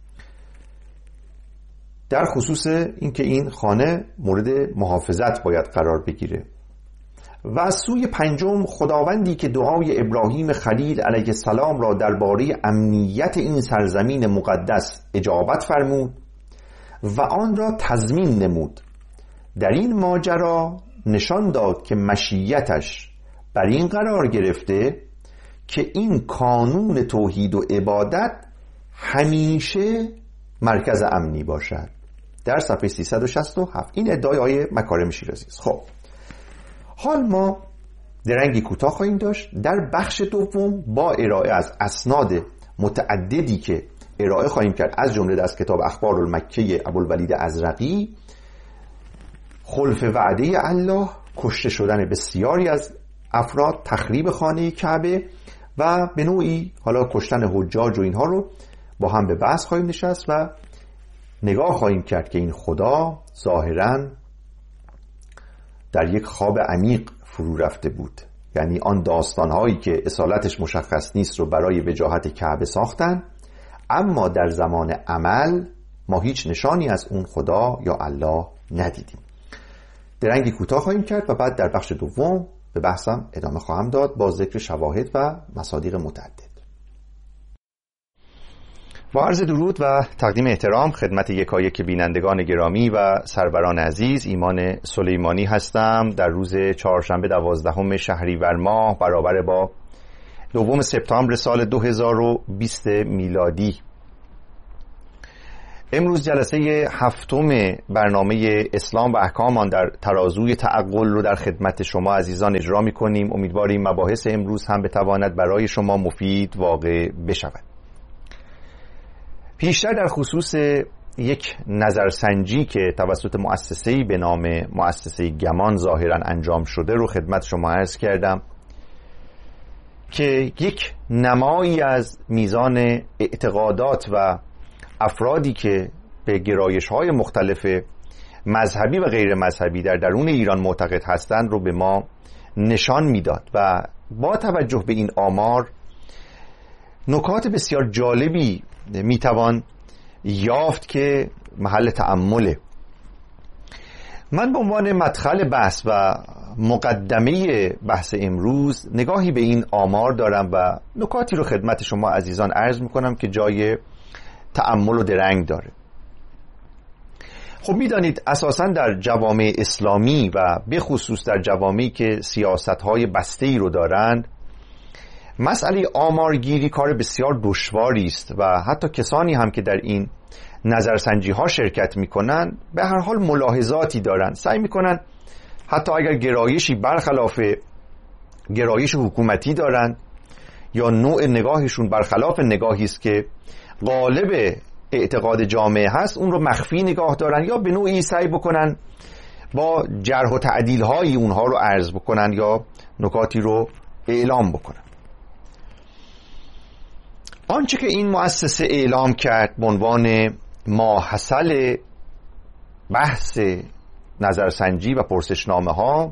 در خصوص اینکه این خانه مورد محافظت باید قرار بگیره. و از سوی پنجم خداوندی که دعای ابراهیم خلیل علیه السلام را درباره امنیت این سرزمین مقدس اجابت فرمود و آن را تضمین نمود، در این ماجرا نشان داد که مشیتش بر این قرار گرفته که این کانون توحید و عبادت همیشه مرکز امنی باشد. در صفحه سیصد و شصت و هفت. این ادعای آیه مکارم شیرازی است. خب حال ما درنگی کوتاه خواهیم داشت. در بخش دوم با ارائه از اسناد متعددی که ارائه خواهیم کرد، از جمله از کتاب اخبار المکه ابوالولید ازرقی، خلف وعده الله، کشته شدن بسیاری از افراد، تخریب خانه کعبه و به نوعی حالا کشتن حجاج و اینها رو با هم به بحث خواهیم نشست و نگاه خواهیم کرد که این خدا ظاهراً در یک خواب عمیق فرو رفته بود. یعنی آن داستانهایی که اصالتش مشخص نیست رو برای وجاهت کعبه ساختن، اما در زمان عمل ما هیچ نشانی از اون خدا یا الله ندیدیم. درنگی کوتاه خواهیم کرد و بعد در بخش دوم به بحثم ادامه خواهم داد با ذکر شواهد و مصادیق متعدد. با عرض درود و تقدیم احترام خدمت یکایک بینندگان گرامی و سروران عزیز، ایمان سلیمانی هستم. در روز چهارشنبه دوازدهم شهریور ماه برابر با دوم سپتامبر سال دو هزار و بیست میلادی امروز جلسه هفتم برنامه اسلام و احکام آن در ترازوی تعقل رو در خدمت شما عزیزان اجرا می‌کنیم. امیدواریم مباحث امروز هم بتواند برای شما مفید واقع بشود. پیشتر در خصوص یک نظرسنجی که توسط مؤسسه‌ای به نام مؤسسه گمان ظاهراً انجام شده رو خدمت شما عرض کردم که یک نمایی از میزان اعتقادات و افرادی که به گرایش‌های مختلف مذهبی و غیر مذهبی در درون ایران معتقد هستند رو به ما نشان میداد و با توجه به این آمار نکات بسیار جالبی میتوان یافت که محل تأمله. من به عنوان مدخل بحث و مقدمه بحث امروز نگاهی به این آمار دارم و نکاتی رو خدمت شما عزیزان عرض میکنم که جای تأمل و درنگ داره. خب میدانید اساساً در جوامع اسلامی و به خصوص در جوامعی که سیاست‌های بسته‌ای رو دارند، مسئله آمارگیری کار بسیار دشواری است و حتی کسانی هم که در این نظرسنجی ها شرکت میکنن به هر حال ملاحظاتی دارن، سعی میکنن حتی اگر گرایشی برخلاف گرایش حکومتی دارن یا نوع نگاهشون برخلاف نگاهی است که غالب اعتقاد جامعه هست اون رو مخفی نگاه دارن یا به نوعی سعی بکنن با جرح و تعدیل های اونها رو عرض بکنن یا نکاتی رو اعلام بکنن. آنچه که این مؤسسه اعلام کرد به عنوان ماحصل بحث نظرسنجی و پرسشنامه ها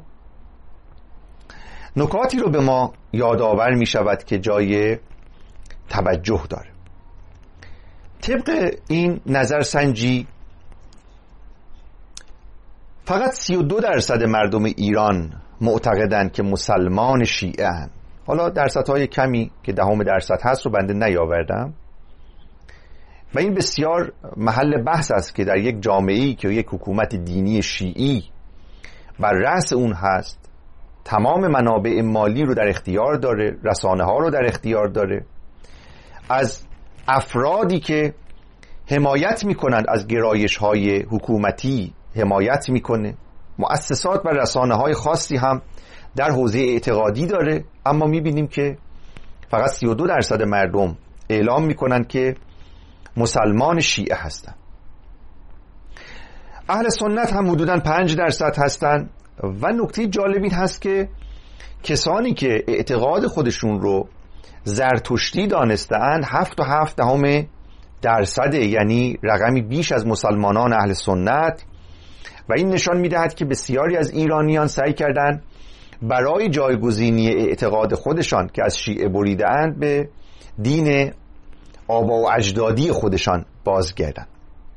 نکاتی رو به ما یادآور می شود که جای توجه داره. طبق این نظرسنجی فقط سی و دو درصد مردم ایران معتقدند که مسلمان شیعه هستند. حالا درصدهای کمی که دهم درصد هست رو بنده نیاوردم و این بسیار محل بحث است که در یک جامعه‌ای که یک حکومت دینی شیعی بر رأس اون هست، تمام منابع مالی رو در اختیار داره، رسانه ها رو در اختیار داره، از افرادی که حمایت میکنند از گرایش های حکومتی حمایت میکنه، مؤسسات و رسانه های خاصی هم در حوزه اعتقادی داره، اما میبینیم که فقط سی و دو درصد مردم اعلام میکنن که مسلمان شیعه هستن. اهل سنت هم حدوداً پنج درصد هستن و نکته جالب این هست که کسانی که اعتقاد خودشون رو زرتشتی دانسته‌اند هفت و هفت دهم درصده، یعنی رقمی بیش از مسلمانان اهل سنت، و این نشان میدهد که بسیاری از ایرانیان سعی کردند برای جایگزینی اعتقاد خودشان که از شیعه بریده‌اند به دین آبا و اجدادی خودشان بازگردند.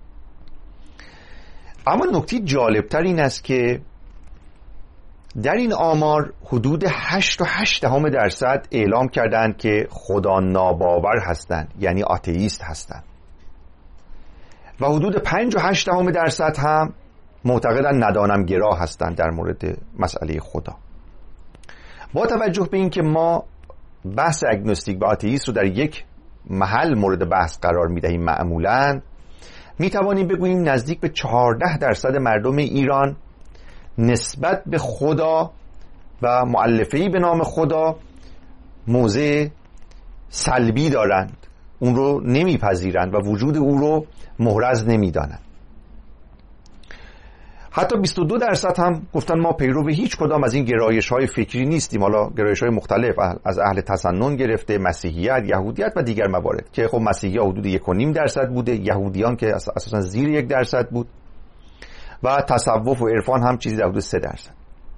اما نکته جالبتر این است که در این آمار حدود هشت و هشت دهم درصد اعلام کردند که خدا ناباور هستند، یعنی آتئیست هستند، و حدود پنج و هشت دهم درصد هم معتقدند ندانم گرا هستند در مورد مسئله خدا. با توجه به این که ما بحث اگنوستیک و آتئیست رو در یک محل مورد بحث قرار میدهیم، معمولاً میتوانیم بگوییم نزدیک به چهارده درصد مردم ایران نسبت به خدا و مؤلفه‌ای به نام خدا موضع سلبی دارند، اون رو نمیپذیرند و وجود او رو محرز نمیدانند. حتی بیست و دو درصد هم گفتن ما پیرو هیچ کدام از این گرایش‌های فکری نیستیم، حالا گرایش‌های مختلف از اهل تسنن گرفته، مسیحیت، یهودیت و دیگر موارد که خب مسیحی‌ها حدود یک و نیم درصد بوده، یهودیان که اساساً زیر یک درصد بود و تصوف و عرفان هم چیزی در حدود سه درصد.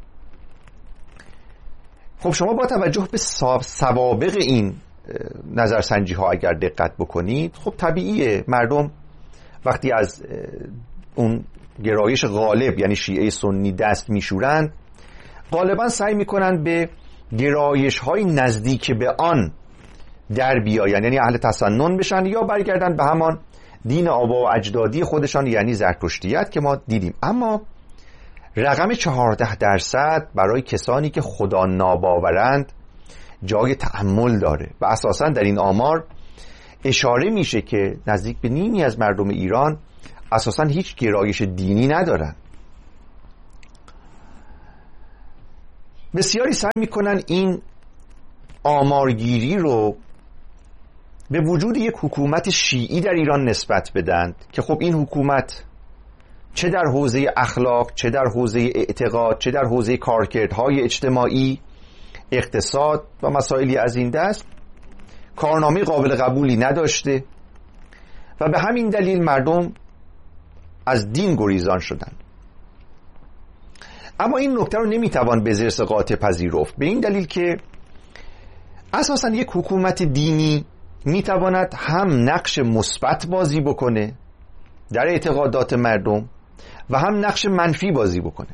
خب شما با توجه به سوابق این نظرسنجی ها اگر دقت بکنید، خب طبیعیه مردم وقتی از اون گرایش غالب یعنی شیعه سنی دست میشورند، غالبا سعی میکنن به گرایش های نزدیک به آن در بیاین، یعنی اهل تسنن بشن یا برگردن به همان دین آبا و اجدادی خودشان، یعنی زرتشتیت که ما دیدیم. اما رقم چهارده درصد برای کسانی که خدا ناباورند جای تأمل داره و اساساً در این آمار اشاره میشه که نزدیک به نیمی از مردم ایران اساساً هیچ گرایش دینی ندارن. بسیاری سعی میکنن این آمارگیری رو به وجود یک حکومت شیعی در ایران نسبت بدن که خب این حکومت چه در حوزه اخلاق، چه در حوزه اعتقاد، چه در حوزه کارکردهای اجتماعی، اقتصاد و مسائلی از این دست کارنامه قابل قبولی نداشته و به همین دلیل مردم از دین گریزان شدند. اما این نکته رو نمیتوان به زرس قاطع پذیرفت، به این دلیل که اساساً یک حکومت دینی میتواند هم نقش مثبت بازی بکنه در اعتقادات مردم و هم نقش منفی بازی بکنه.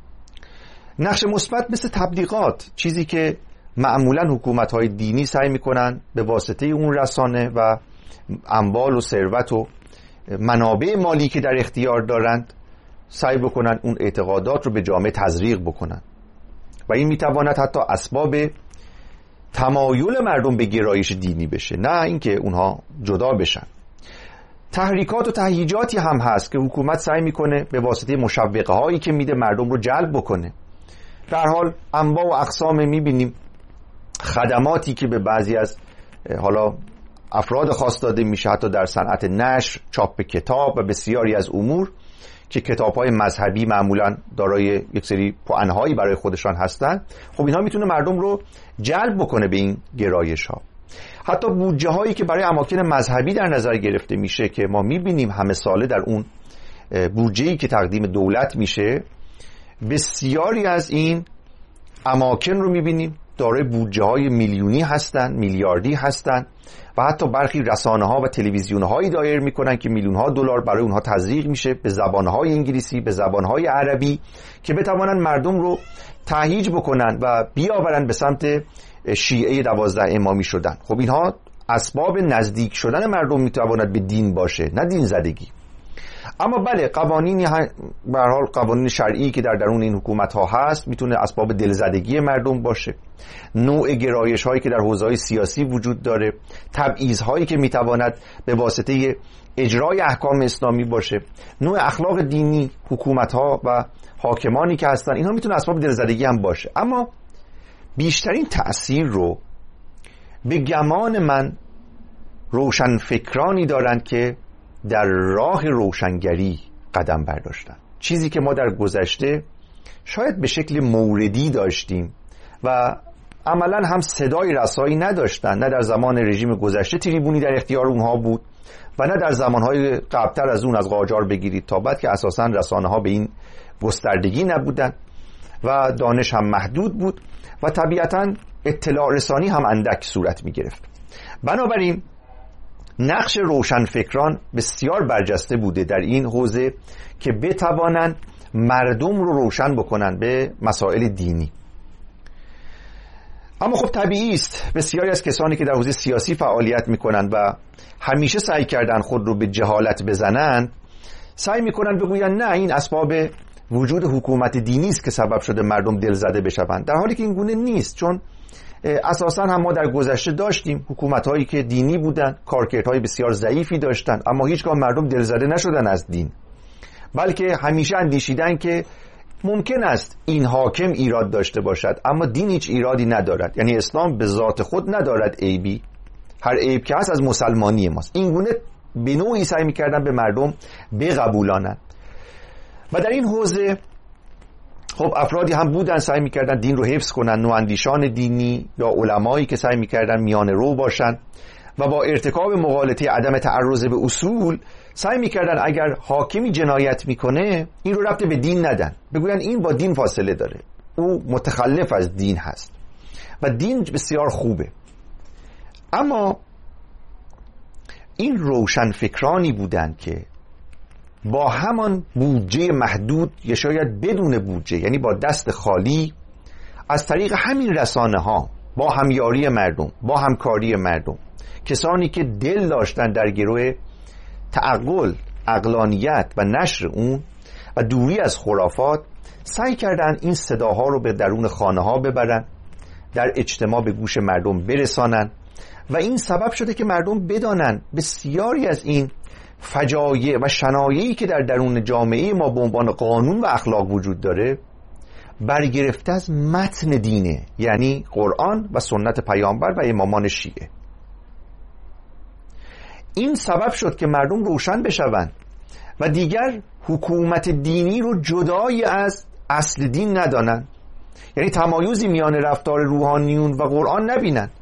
نقش مثبت مثل تبلیغات، چیزی که معمولاً حکومت‌های دینی سعی میکنن به واسطه اون رسانه و اموال و ثروت و منابع مالی که در اختیار دارند سعی بکنن اون اعتقادات رو به جامعه تزریق بکنن و این میتواند حتی اسباب تمایل مردم به گرایش دینی بشه، نه اینکه اونها جدا بشن. تحریکات و تهییجاتی هم هست که حکومت سعی میکنه به واسطه مشوقه هایی که میده مردم رو جلب بکنه. در حال انواع و اقسام میبینیم خدماتی که به بعضی از حالا افراد خاص داده میشه، حتی در صنعت نشر، چاپ کتاب و بسیاری از امور که کتاب‌های مذهبی معمولاً دارای یک سری پوانهایی برای خودشان هستند. خب اینها میتونه مردم رو جلب بکنه به این گرایش‌ها. حتی بودجه هایی که برای اماکن مذهبی در نظر گرفته میشه که ما میبینیم همه ساله در اون بودجه‌ای که تقدیم دولت میشه، بسیاری از این اماکن رو میبینیم دارای بودجه های میلیونی هستن، میلیاردی هستن و حتی برخی رسانه ها و تلویزیون هایی دایر میکنن که میلیون ها دلار برای اونها تزریق میشه به زبان های انگلیسی، به زبان های عربی که بتوانن مردم رو تهییج بکنن و بیاورن به سمت شیعه دوازده امامی شدن. خب اینها اسباب نزدیک شدن مردم میتواند به دین باشه، نه دین زدگی. اما بله، قوانینی به هر حال قوانین شرعی که در درون این حکومت ها هست میتونه اسباب دلزدگی مردم باشه. نوع گرایش هایی که در حوزه‌های سیاسی وجود داره، تبعیض هایی که میتواند به واسطه اجرای احکام اسلامی باشه، نوع اخلاق دینی حکومت ها و حاکمانی که هستن، اینها میتونه اسباب دلزدگی هم باشه. اما بیشترین تأثیر رو به گمان من روشن فکرانی دارند که در راه روشنگری قدم برداشتن، چیزی که ما در گذشته شاید به شکل موردی داشتیم و عملا هم صدای رسایی نداشتن. نه در زمان رژیم گذشته تریبونی در اختیار اونها بود و نه در زمانهای قبلتر از اون، از قاجار بگیرید تا بعد که اساساً رسانه ها به این گستردگی نبودن و دانش هم محدود بود و طبیعتاً اطلاع رسانی هم اندک صورت می گرفت. بنابراین نقش روشنفکران بسیار برجسته بوده در این حوزه که بتوانند مردم رو روشن بکنن به مسائل دینی. اما خب طبیعی است بسیاری از کسانی که در حوزه سیاسی فعالیت میکنن و همیشه سعی کردن خود رو به جهالت بزنن، سعی میکنن بگوین نه، این اسباب وجود حکومت دینی است که سبب شده مردم دلزده بشوند، در حالی که این گونه نیست. چون اساساً هم ما در گذشته داشتیم حکومت‌هایی که دینی بودن، کارکردهای بسیار ضعیفی داشتن، اما هیچگاه مردم دلزده نشدن از دین، بلکه همیشه اندیشیدن که ممکن است این حاکم ایراد داشته باشد اما دین هیچ ایرادی ندارد. یعنی اسلام به ذات خود ندارد عیبی، هر عیب که هست از مسلمانی ماست. این گونه به نوعی سعی می‌کردن به مردم بقبولانند و در این حوزه خب افرادی هم بودن سعی میکردن دین رو حفظ کنن، نواندیشان دینی یا علمایی که سعی میکردن میانه رو باشن و با ارتکاب مغالطه عدم تعرض به اصول سعی میکردن اگر حاکمی جنایت میکنه این رو ربط به دین ندن، بگوین این با دین فاصله داره، او متخلف از دین هست و دین بسیار خوبه. اما این روشن فکرانی بودن که با همان بودجه محدود یا شاید بدون بودجه، یعنی با دست خالی، از طریق همین رسانه ها، با همیاری مردم، با همکاری مردم، کسانی که دل داشتن در گروه تعقل، عقلانیت و نشر اون و دوری از خرافات، سعی کردن این صداها رو به درون خانه ها ببرن، در اجتماع به گوش مردم برسانن و این سبب شده که مردم بدانن بسیاری از این فجایع و شنایعی که در درون جامعه ما به عنوان قانون و اخلاق وجود داره برگرفته از متن دینه، یعنی قرآن و سنت پیامبر و امامان شیعه. این سبب شد که مردم روشن بشوند و دیگر حکومت دینی رو جدای از اصل دین ندانن، یعنی تمایزی میان رفتار روحانیون و قرآن نبینن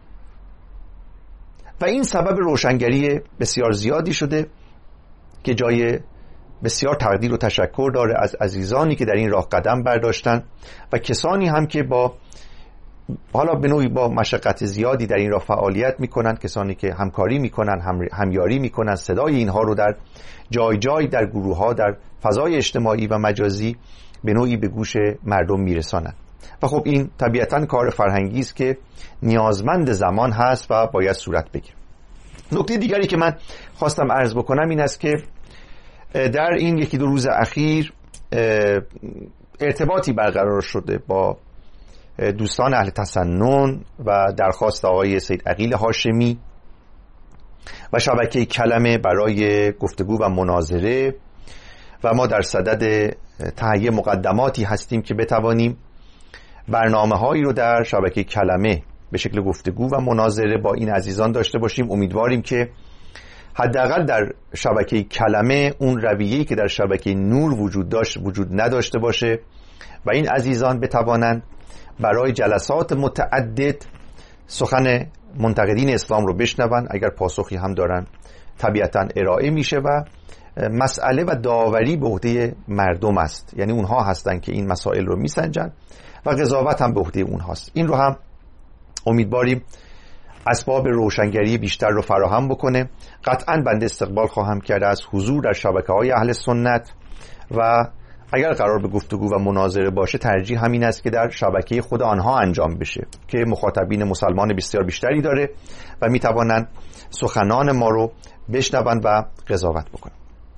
و این سبب روشنگری بسیار زیادی شده که جای بسیار تقدیر و تشکر داره از عزیزانی که در این راه قدم برداشتن و کسانی هم که با حالا به نوعی با مشقت زیادی در این راه فعالیت میکنن، کسانی که همکاری میکنن، هم همیاری میکنن، صدای اینها رو در جای جای در گروه ها در فضای اجتماعی و مجازی به نوعی به گوش مردم میرسانن و خب این طبیعتاً کار فرهنگی است که نیازمند زمان هست و باید صورت بگیره. نکته دیگری که من خواستم عرض بکنم این است که در این یکی دو روز اخیر ارتباطی برقرار شده با دوستان اهل تسنن و درخواست آقای سید عقیل هاشمی و شبکه کلمه برای گفتگو و مناظره و ما در صدد تهیه مقدماتی هستیم که بتوانیم برنامه هایی رو در شبکه کلمه به شکل گفتگو و مناظره با این عزیزان داشته باشیم. امیدواریم که حداقل در شبکه کلمه اون رویه‌ای که در شبکه نور وجود داشت وجود نداشته باشه و این عزیزان بتوانند برای جلسات متعدد سخن منتقدین اسلام رو بشنون. اگر پاسخی هم دارن طبیعتاً ارائه میشه و مسئله و داوری به عهده مردم است، یعنی اونها هستن که این مسائل رو میسنجن و قضاوت هم به عهده اونهاست. این رو هم امیدواریم اسباب روشنگری بیشتر رو فراهم بکنه. قطعاً بنده استقبال خواهم کرد از حضور در شبکه‌های اهل سنت و اگر قرار به گفتگو و مناظره باشه ترجیح همین است که در شبکه خود آنها انجام بشه که مخاطبین مسلمان بسیار بیشتری داره و میتوانند سخنان ما رو بشنوند و قضاوت بکنن.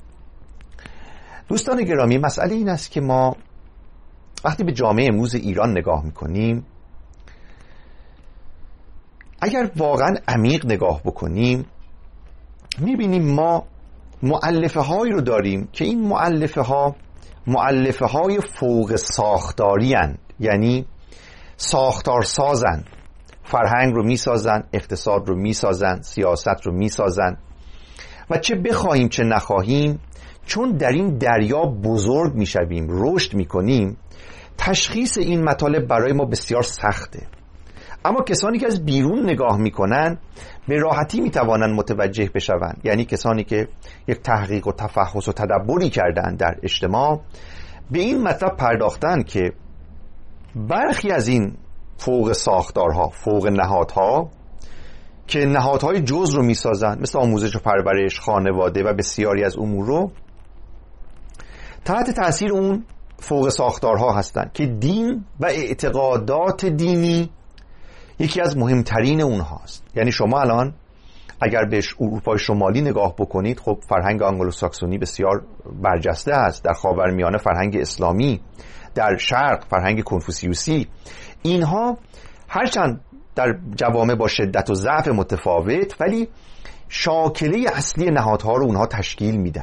دوستان گرامی، مسئله این است که ما وقتی به جامعه امروز ایران نگاه میکنیم، اگر واقعا عمیق نگاه بکنیم میبینیم ما مؤلفه هایی رو داریم که این مؤلفه ها مؤلفه های فوق ساختاری هستند، یعنی ساختار سازن، فرهنگ رو میسازن، اقتصاد رو میسازن، سیاست رو میسازن و چه بخواهیم چه نخواهیم چون در این دریا بزرگ میشویم، رشد میکنیم، تشخیص این مطالب برای ما بسیار سخته. اما کسانی که از بیرون نگاه میکنن به راحتی میتوانند متوجه بشوند، یعنی کسانی که یک تحقیق و تفحص و تدبری کردن در اجتماع به این مطلب پرداختن که برخی از این فوق ساختارها، فوق نهادها که نهادهای جزء رو میسازن مثل آموزش و پرورش، خانواده و بسیاری از امور رو تحت تأثیر اون فوق ساختارها هستند که دین و اعتقادات دینی یکی از مهمترین اونهاست. یعنی شما الان اگر به اروپای شمالی نگاه بکنید، خب فرهنگ آنگلوساکسونی بسیار برجسته است، در خاورمیانه فرهنگ اسلامی، در شرق فرهنگ کنفوسیوسی، اینها هرچند در جوامع با شدت و ضعف متفاوت ولی شاکله اصلی نهادها رو اونها تشکیل میدن.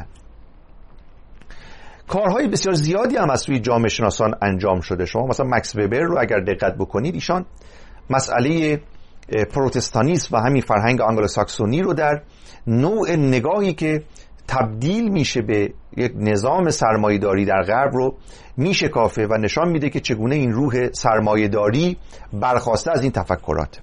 کارهای بسیار زیادی هم از سوی جامعه شناسان انجام شده. شما مثلا مکس وبر رو اگر دقت بکنید، ایشان مسئله پروتستانیسم و همین فرهنگ آنگلوساکسونی رو در نوع نگاهی که تبدیل میشه به یک نظام سرمایه‌داری در غرب رو میشکافه و نشان میده که چگونه این روح سرمایه‌داری برخواسته از این تفکرات.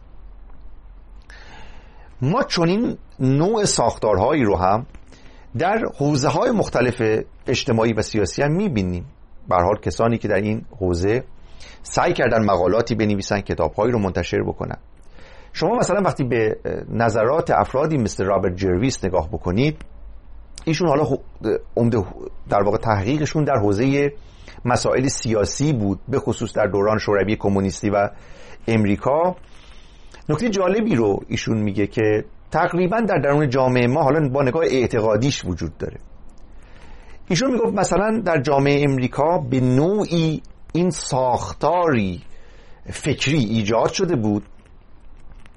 ما چنین نوع ساختارهایی رو هم در حوزه‌های مختلف اجتماعی و سیاسی هم میبینیم. به هر حال کسانی که در این حوزه سعی کردن مقالاتی بنویسن، کتاب‌هایی رو منتشر بکنن. شما مثلا وقتی به نظرات افرادی مثل رابرت جرویس نگاه بکنید، ایشون حالا عمده در واقع تحقیقشون در حوزه مسائل سیاسی بود، به خصوص در دوران شوروی کمونیستی و امریکا. نکته جالبی رو ایشون میگه که تقریبا در درون جامعه ما حالا با نگاه اعتقادیش وجود داره. ایشون میگفت مثلا در جامعه امریکا به نوعی این ساختاری فکری ایجاد شده بود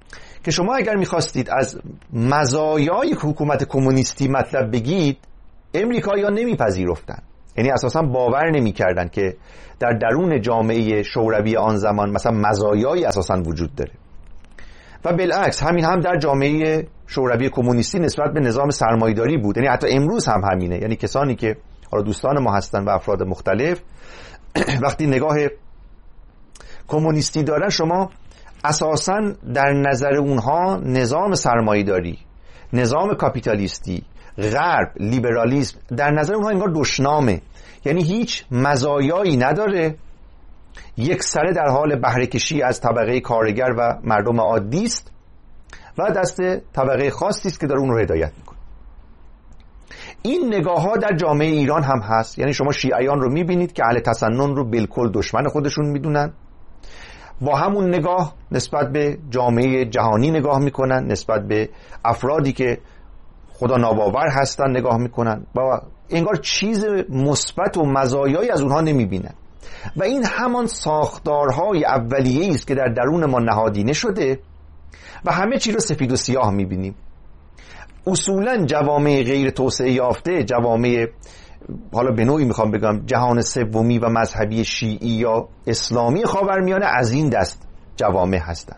که شما اگر میخواستید از مزایای حکومت کمونیستی مطلب بگید، امریکایی‌ها نمیپذیرفتن، یعنی اساسا باور نمیکردن که در درون جامعه شوروی آن زمان مثلا مزایایی اساسا وجود داره. و بالعکس همین هم در جامعه شوروی کمونیستی نسبت به نظام سرمایه‌داری بود، یعنی حتی امروز هم همینه. یعنی کسانی که حالا دوستان ما هستن و افراد مختلف وقتی نگاه کمونیستی دارن، شما اساساً در نظر اونها نظام سرمایه‌داری، نظام کاپیتالیستی، غرب، لیبرالیسم در نظر اونها انگار دشنامه، یعنی هیچ مزایایی نداره، یک سره در حال بهره کشی از طبقه کارگر و مردم عادی است و دست طبقه خاصی است که داره اون رو هدایت میکنه. این نگاه ها در جامعه ایران هم هست. یعنی شما شیعیان رو میبینید که اهل تسنن رو بالکل دشمن خودشون میدونن، با همون نگاه نسبت به جامعه جهانی نگاه میکنن، نسبت به افرادی که خدا ناباور هستن نگاه میکنن و انگار چیز مثبت و مزایایی از اونها نمیبینن. و این همان ساختارهای اولیه‌ای است که در درون ما نهادینه شده و همه چی رو سفید و سیاه میبینیم. اصولا جوامع غیر توسعه یافته، جوامع حالا به نوعی میخوام بگم جهان سومی و مذهبی شیعی یا اسلامی خاورمیانه از این دست جوامع هستند.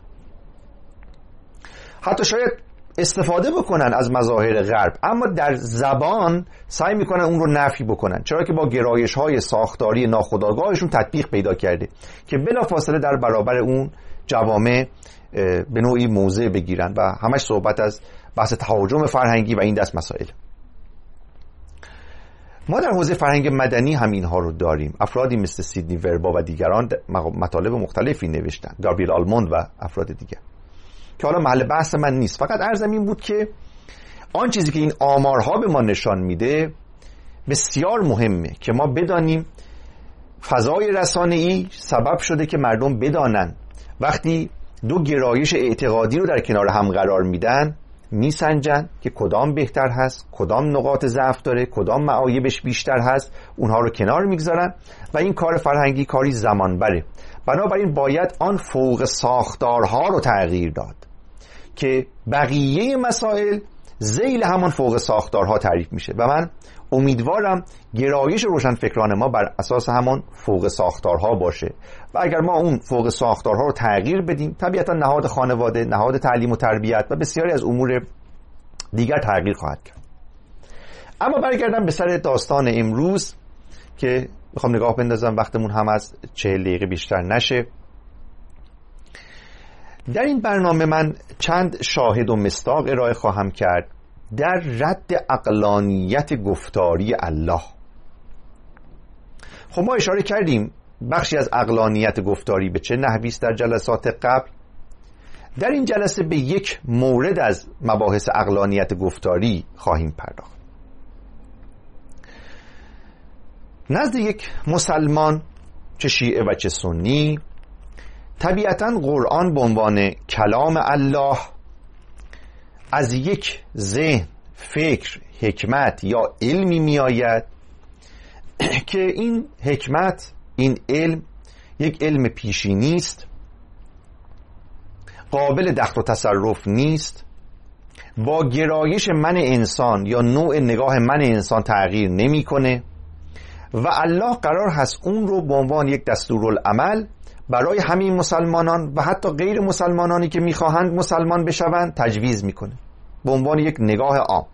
حتی شاید استفاده بکنن از مظاهر غرب، اما در زبان سعی میکنن اون رو نفی بکنن، چرا که با گرایش های ساختاری ناخودآگاهشون تطبیق پیدا کرده که بلافاصله در برابر اون جوامع به نوعی موضع بگیرن و همش صحبت از بحث تهاجم فرهنگی و این دست مسائل. ما در حوزه فرهنگ مدنی هم اینها رو داریم. افرادی مثل سیدنی وربا و دیگران مطالب مختلفی نوشتن، گابریل آلموند و افراد دیگر که حالا محل بحث من نیست. فقط عرضم این بود که آن چیزی که این آمارها به ما نشان میده بسیار مهمه که ما بدانیم فضای رسانه‌ای سبب شده که مردم بدانن وقتی دو گرایش اعتقادی رو در کنار هم قرار میدن میسنجن که کدام بهتر هست، کدام نقاط ضعف داره، کدام معایبش بیشتر هست، اونها رو کنار میگذارن و این کار فرهنگی کاری زمان بره. بنابراین باید آن فوق ساختارها رو تغییر داد که بقیه مسائل ذیل همان فوق ساختارها تعریف میشه و من امیدوارم گرایش روشنفکران ما بر اساس همان فوق ساختارها باشه و اگر ما اون فوق ساختارها رو تغییر بدیم، طبیعتا نهاد خانواده، نهاد تعلیم و تربیت و بسیاری از امور دیگر تغییر خواهد کرد. اما برگردم به سر داستان امروز که میخوام نگاه بندازم، وقتمون هم از چهل دقیقه بیشتر نشه. در این برنامه من چند شاهد و مصداق ارائه خواهم کرد در رد عقلانیت گفتاری الله. خب ما اشاره کردیم بخشی از عقلانیت گفتاری به چه نحوی است در جلسات قبل. در این جلسه به یک مورد از مباحث عقلانیت گفتاری خواهیم پرداخت. نزد یک مسلمان چه شیعه و چه سنی طبیعتاً قرآن به عنوان کلام الله از یک ذهن، فکر، حکمت یا علمی می آید که این حکمت، این علم یک علم پیشینی است، قابل دخل و تصرف نیست، با گرایش من انسان یا نوع نگاه من انسان تغییر نمی کنه و الله قرار هست اون رو به عنوان یک دستورالعمل برای همین مسلمانان و حتی غیر مسلمانانی که میخواهند مسلمان بشوند تجویز میکنه به عنوان یک نگاه عام.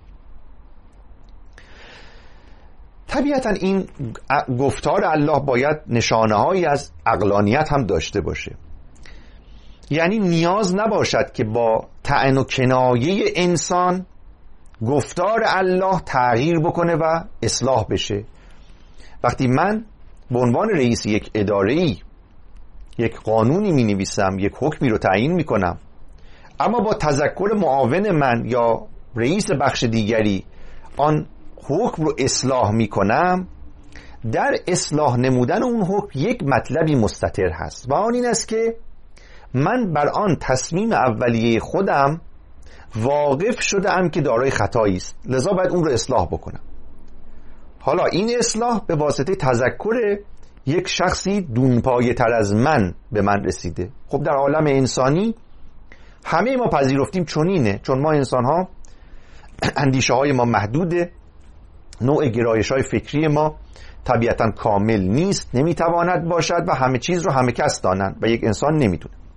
طبیعتا این گفتار الله باید نشانه‌هایی از عقلانیت هم داشته باشه، یعنی نیاز نباشد که با طعن و کنایه انسان گفتار الله تغییر بکنه و اصلاح بشه. وقتی من به عنوان رئیس یک اداره‌ای یک قانونی می نویسم، یک حکمی رو تعیین می کنم، اما با تذکر معاون من یا رئیس بخش دیگری آن حکم رو اصلاح می کنم، در اصلاح نمودن اون حکم یک مطلبی مستتر هست و آن این است که من بر آن تصمیم اولیه خودم واقف شدم که دارای خطایی است، لذا باید اون رو اصلاح بکنم. حالا این اصلاح به واسطه تذکر یک شخصی دونپایه تر از من به من رسیده. خب در عالم انسانی همه ما پذیرفتیم چنینه، چون ما انسان ها اندیشه های ما محدوده، نوع گرایش های فکری ما طبیعتا کامل نیست، نمیتواند باشد و همه چیز رو همه کس دانند و یک انسان نمیدونه.